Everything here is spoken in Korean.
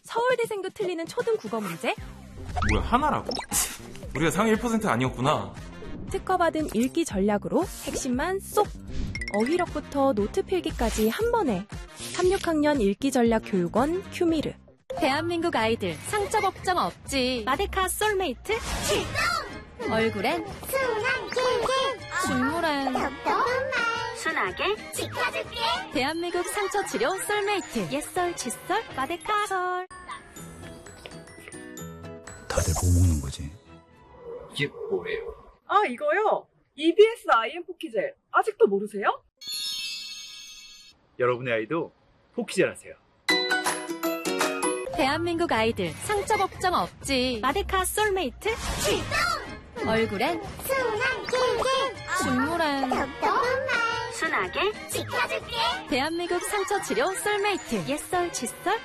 서울대생도 틀리는 초등 국어 문제? 뭐야, 하나라고? 우리가 상위 1% 아니었구나. 특허받은 읽기 전략으로 핵심만 쏙! 어휘력부터 노트 필기까지 한 번에. 3-6학년 읽기 전략 교육원 큐미르. 대한민국 아이들 상처 걱정 없지. 마데카 솔메이트 출동! 얼굴엔 순한 꿀꿀, 눈물엔 순하게 지켜줄게. 대한민국 상처 치료 솔메이트. 옛설 칫솔 마데카 솔. 다들 뭐 먹는 거지? 이게 뭐예요? 아, 이거요? EBS IM 포키젤. 아직도 모르세요? 여러분의 아이도 포키젤 하세요. 대한민국 아이들 상처 걱정 없지. 마데카 솔메이트 출동! 얼굴엔 순한 꿀꿀, 눈물엔 순하게 지켜줄게. 대한민국 상처 치료 솔메이트. 옛설 칫솔